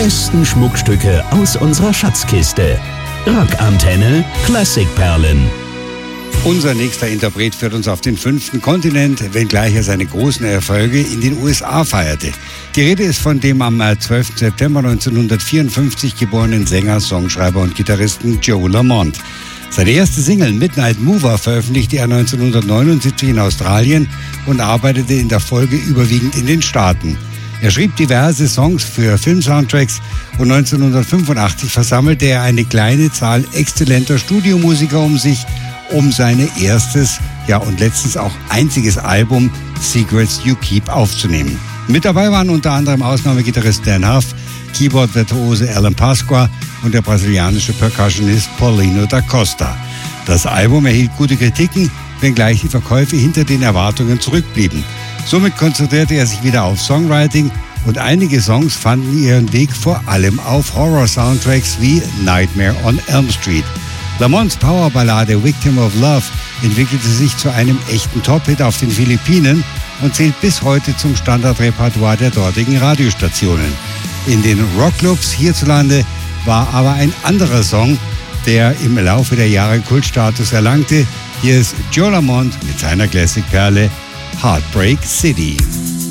besten Schmuckstücke aus unserer Schatzkiste. Rockantenne Klassikperlen. Unser nächster Interpret führt uns auf den 5. Kontinent, wenngleich er seine großen Erfolge in den USA feierte. Die Rede ist von dem am 12. September 1954 geborenen Sänger, Songschreiber und Gitarristen Joe Lamont. Seine erste Single Midnight Mover veröffentlichte er 1979 in Australien und arbeitete in der Folge überwiegend in den Staaten. Er schrieb diverse Songs für Filmsoundtracks und 1985 versammelte er eine kleine Zahl exzellenter Studiomusiker um sich, um sein erstes, ja und letztens auch einziges Album Secrets You Keep aufzunehmen. Mit dabei waren unter anderem Ausnahmegitarrist Dan Huff, Keyboard-Virtuose Alan Pasqua und der brasilianische Percussionist Paulinho da Costa. Das Album erhielt gute Kritiken, wenngleich die Verkäufe hinter den Erwartungen zurückblieben. Somit konzentrierte er sich wieder auf Songwriting und einige Songs fanden ihren Weg vor allem auf Horror-Soundtracks wie Nightmare on Elm Street. Lamonts Powerballade Victim of Love entwickelte sich zu einem echten Top-Hit auf den Philippinen und zählt bis heute zum Standardrepertoire der dortigen Radiostationen. In den Rockclubs hierzulande war aber ein anderer Song, der im Laufe der Jahre Kultstatus erlangte. Hier ist Joe Lamont mit seiner Classic-Perle Heartbreak City.